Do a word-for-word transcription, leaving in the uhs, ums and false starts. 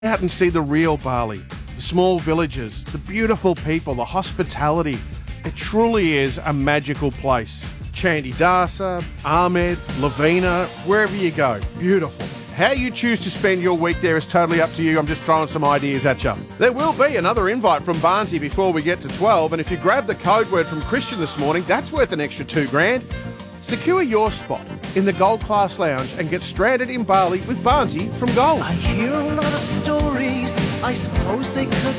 out and see the real Bali, the small villages, the beautiful people, the hospitality. It truly is a magical place. Chandidasa, Ahmed, Lavina, wherever you go, beautiful. How you choose to spend your week there is totally up to you. I'm just throwing some ideas at you. There will be another invite from Barnsley before we get to twelve, and if you grab the code word from Christian this morning, that's worth an extra two grand. Secure your spot in the Gold Class Lounge and get stranded in Bali with Barnsley from Gold. I hear a lot of stories, I suppose they could